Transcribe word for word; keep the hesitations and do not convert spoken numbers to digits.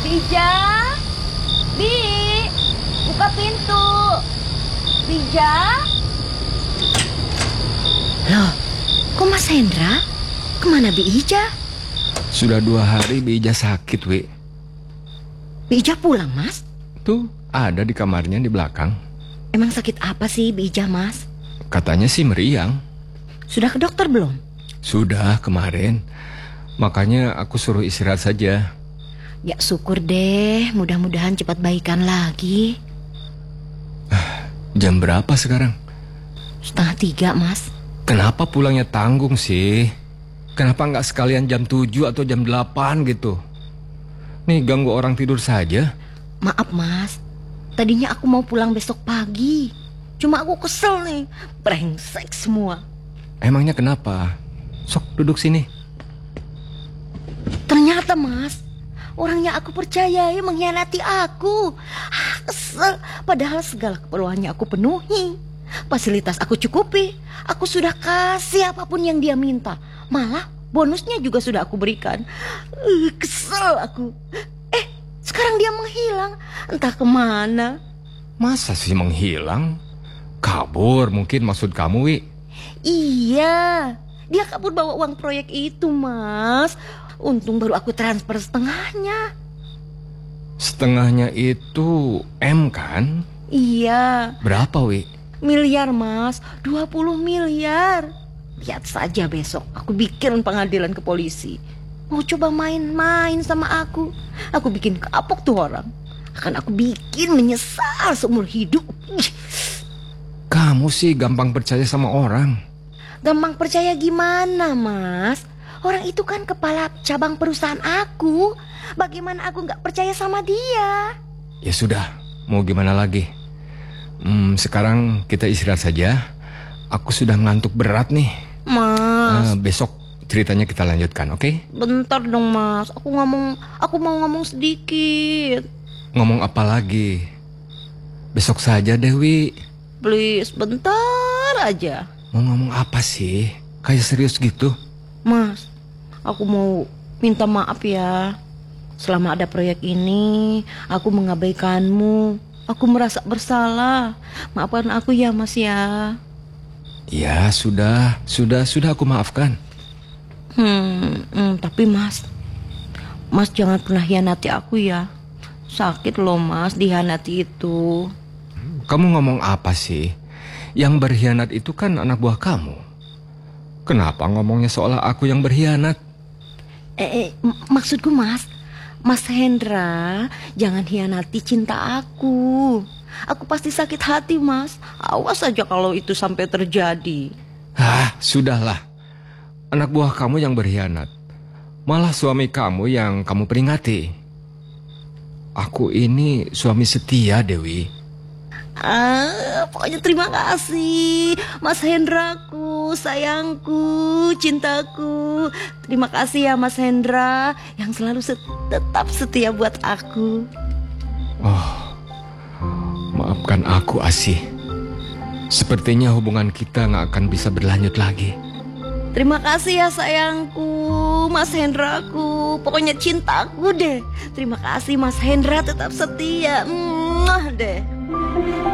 Bija, Bi, buka pintu. Bija. Loh, kok Mas Hendra? Kemana Bi Ija? Sudah dua hari Bi Ija sakit, Wi. Bi Ija pulang, Mas? Tuh, ada di kamarnya di belakang. Emang sakit apa sih Bi Ija, Mas? Katanya sih meriang. Sudah ke dokter belum? Sudah kemarin. Makanya aku suruh istirahat saja. Ya syukur deh, mudah-mudahan cepat baikan lagi. Jam berapa sekarang? Setengah tiga, Mas. Kenapa pulangnya tanggung sih? Kenapa nggak sekalian jam tujuh atau jam delapan gitu? Nih ganggu orang tidur saja. Maaf, Mas. Tadinya aku mau pulang besok pagi. Cuma aku kesel nih. Brengsek semua. Emangnya kenapa? Sok duduk sini. Ternyata, Mas, orangnya aku percayai mengkhianati aku. Ah, kesel. Padahal segala keperluannya aku penuhi. Fasilitas aku cukupi. Aku sudah kasih apapun yang dia minta. Malah bonusnya juga sudah aku berikan. uh, Kesel aku. Eh, sekarang dia menghilang. Entah kemana. Masa sih menghilang? Kabur mungkin maksud kamu, Wi? Iya, dia kabur bawa uang proyek itu, Mas. Untung baru aku transfer setengahnya. Setengahnya itu M kan? Iya. Berapa, Wi? Miliar, Mas. dua puluh miliar. Lihat saja besok aku bikin pengadilan ke polisi. Mau coba main-main sama aku. Aku bikin kapok tuh orang. Akan aku bikin menyesal seumur hidup. Kamu sih gampang percaya sama orang. Gampang percaya gimana, Mas? Orang itu kan kepala cabang perusahaan aku. Bagaimana aku gak percaya sama dia? Ya sudah, mau gimana lagi? Hmm, sekarang kita istirahat saja. Aku sudah ngantuk berat nih. Mas, uh, Besok ceritanya kita lanjutkan, oke? Okay? bentar dong, Mas. Aku ngomong, aku mau ngomong sedikit. Ngomong apa lagi? Besok saja, Dewi. Please, bentar aja. Mau ngomong apa sih? Kayak serius gitu? Mas, aku mau minta maaf ya. Selama ada proyek ini, aku mengabaikanmu. Aku merasa bersalah. Maafkan aku ya, Mas ya. Ya, sudah, sudah, sudah aku maafkan. Hmm, hmm tapi Mas, Mas jangan pernah hianati aku ya. Sakit loh, Mas, dihianati itu. Kamu ngomong apa sih? Yang berkhianat itu kan anak buah kamu. Kenapa ngomongnya seolah aku yang berkhianat? Eh, eh maksudku Mas, Mas Hendra, jangan hianati cinta aku. Aku pasti sakit hati, Mas. Awas aja kalau itu sampai terjadi. Ah, sudahlah. Anak buah kamu yang berkhianat. Malah suami kamu yang kamu peringati. Aku ini suami setia, Dewi. Ah, pokoknya terima kasih, Mas Hendraku, sayangku, cintaku. Terima kasih ya, Mas Hendra, yang selalu set tetap setia buat aku. Oh, maafkan aku, Asih. Sepertinya hubungan kita nggak akan bisa berlanjut lagi. Terima kasih ya, sayangku, Mas Hendraku. Pokoknya cintaku deh. Terima kasih, Mas Hendra, tetap setia. Mwah deh.